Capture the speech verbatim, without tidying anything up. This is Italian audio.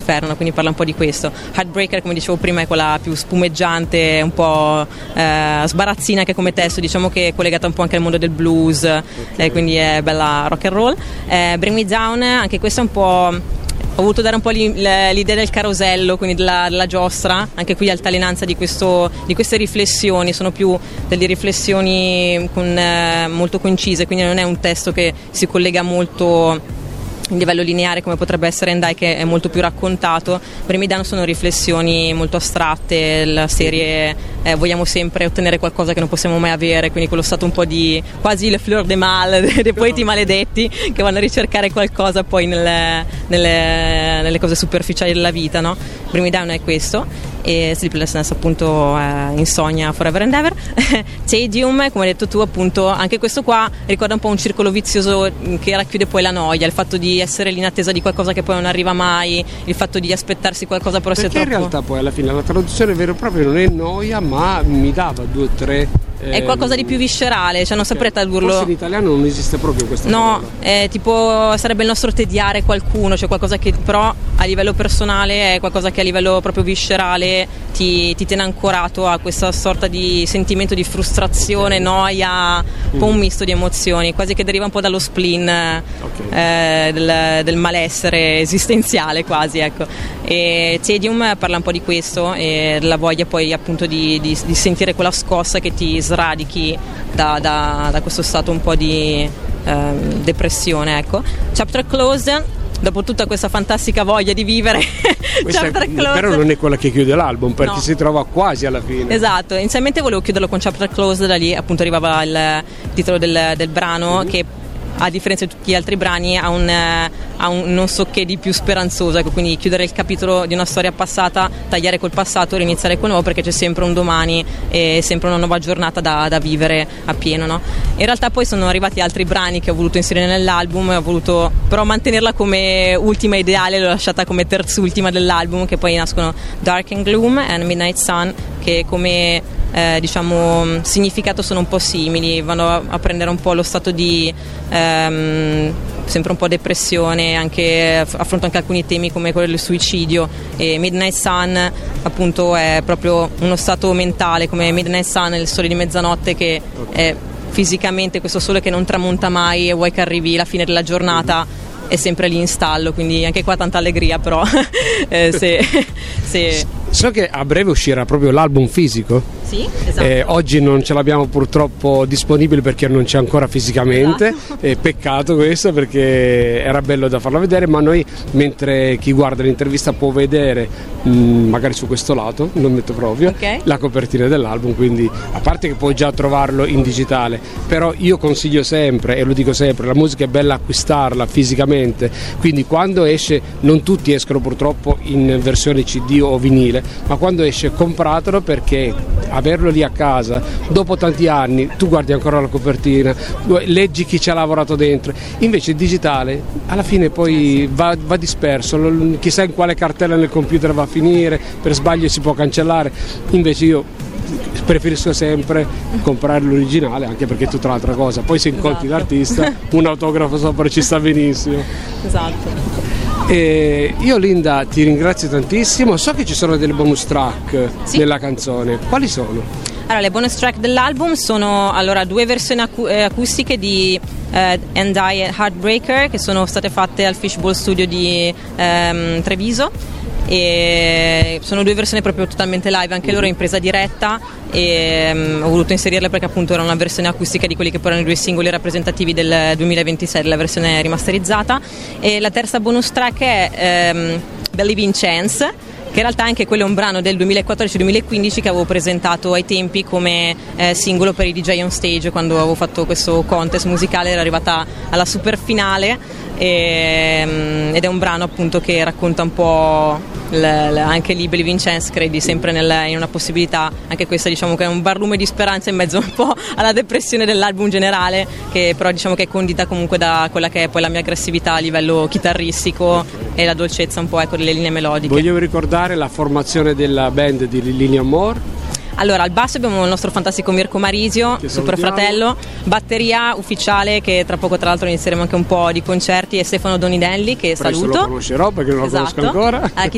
Inferno, quindi parla un po' di questo. Heartbreaker, come dicevo prima, è quella più spumeggiante, un po' eh, sbarazzina che come testo, diciamo che è collegata un po' anche al mondo del blues, okay. eh, quindi è bella rock and roll. eh, Bring Me Down, anche questa è un po'... Ho voluto dare un po' l'idea del carosello, quindi della, della giostra, anche qui altalenanza di, questo, di queste riflessioni, sono più delle riflessioni con, eh, molto concise, quindi non è un testo che si collega molto in livello lineare come potrebbe essere Endai, che è molto più raccontato. Per me danno sono riflessioni molto astratte, la serie eh, vogliamo sempre ottenere qualcosa che non possiamo mai avere, quindi quello stato un po' di quasi le fleur de mal dei poeti maledetti che vanno a ricercare qualcosa poi nelle, nelle, nelle cose superficiali della vita, no? Bring Me Down è questo, e Sleeplessness appunto eh, Insonnia Forever and Ever. Tedium, come hai detto tu, appunto anche questo qua ricorda un po' un circolo vizioso che racchiude poi la noia, il fatto di essere lì in attesa di qualcosa che poi non arriva mai, il fatto di aspettarsi qualcosa però perché se troppo... in realtà poi alla fine la traduzione vero e proprio non è noia, ma mi dava due o tre è qualcosa di più viscerale, cioè non okay. saprei tradurlo. Forse in italiano non esiste proprio questa no, parola. è tipo sarebbe il nostro tediare qualcuno, cioè qualcosa che però a livello personale è qualcosa che a livello proprio viscerale ti, ti tiene ancorato a questa sorta di sentimento di frustrazione, okay. noia, un po' un misto di emozioni, quasi che deriva un po' dallo spleen, okay. eh, del, del malessere esistenziale quasi, ecco. E Tedium parla un po' di questo e della voglia poi appunto di, di, di sentire quella scossa che ti sradichi da, da, da questo stato un po' di ehm, depressione, ecco. Chapter Closed, dopo tutta questa fantastica voglia di vivere. Chapter Closed, però non è quella che chiude l'album, perché no. si trova quasi alla fine. Esatto, inizialmente volevo chiuderlo con Chapter Closed, da lì appunto arrivava il titolo del, del brano, mm-hmm. che a differenza di tutti gli altri brani ha un, ha un non so che di più speranzoso, ecco, quindi chiudere il capitolo di una storia passata, tagliare col passato, riniziare col nuovo, perché c'è sempre un domani e sempre una nuova giornata da, da vivere appieno, no? In realtà poi sono arrivati altri brani che ho voluto inserire nell'album, ho voluto però mantenerla come ultima ideale, l'ho lasciata come terzultima dell'album, che poi nascono Dark and Gloom and Midnight Sun, che come Eh, diciamo significato sono un po' simili, vanno a, a prendere un po' lo stato di ehm, sempre un po' depressione, anche affronto anche alcuni temi come quello del suicidio, e Midnight Sun appunto è proprio uno stato mentale, come Midnight Sun, il sole di mezzanotte, che è fisicamente questo sole che non tramonta mai e vuoi che arrivi la fine della giornata, è sempre lì in stallo, quindi anche qua tanta allegria, però eh, se, se... So che a breve uscirà proprio l'album fisico. Sì, esatto. Eh, oggi non ce l'abbiamo purtroppo disponibile perché non c'è ancora fisicamente, esatto. eh, peccato questo, perché era bello da farlo vedere, ma noi, mentre chi guarda l'intervista può vedere mh, magari su questo lato, non metto proprio, okay. la copertina dell'album, quindi a parte che puoi già trovarlo in digitale, però io consiglio sempre, e lo dico sempre, la musica è bella acquistarla fisicamente, quindi quando esce, non tutti escono purtroppo in versione C D o vinile, ma quando esce compratelo, perché averlo lì a casa dopo tanti anni tu guardi ancora la copertina, leggi chi ci ha lavorato dentro, invece il digitale alla fine poi va, va disperso, chissà in quale cartella nel computer va a finire, per sbaglio si può cancellare, invece io preferisco sempre comprare l'originale, anche perché è tutta un'altra cosa, poi se incontri esatto. l'artista un autografo sopra ci sta benissimo. Esatto. E io Linda ti ringrazio tantissimo, so che ci sono delle bonus track sì. nella canzone, quali sono? Allora, le bonus track dell'album sono allora due versioni acu- eh, acustiche di eh, And I e Heartbreaker, che sono state fatte al Fishbowl Studio di ehm, Treviso, e sono due versioni proprio totalmente live, anche loro in presa diretta, e um, ho voluto inserirle perché appunto era una versione acustica di quelli che poi erano i due singoli rappresentativi del duemilaventisei, della versione rimasterizzata. E la terza bonus track è um, Believe in Chance, che in realtà anche quello è un brano del duemilaquattordici duemilaquindici che avevo presentato ai tempi come eh, singolo per i D J on Stage, quando avevo fatto questo contest musicale, era arrivata alla super finale, e, um, ed è un brano appunto che racconta un po' l, l, anche lì Believe in Chance, credi sempre nel, in una possibilità, anche questa diciamo che è un barlume di speranza in mezzo un po' alla depressione dell'album generale, che però diciamo che è condita comunque da quella che è poi la mia aggressività a livello chitarristico e la dolcezza un po' ecco delle linee melodiche. Voglio ricordare la formazione della band di Lilia Moore. Allora, al basso abbiamo il nostro fantastico Mirko Marisio, super fratello, batteria ufficiale, che tra poco tra l'altro inizieremo anche un po' di concerti, e Stefano Donidelli, che Presto saluto. Lo conoscerò perché non lo esatto. conosco ancora.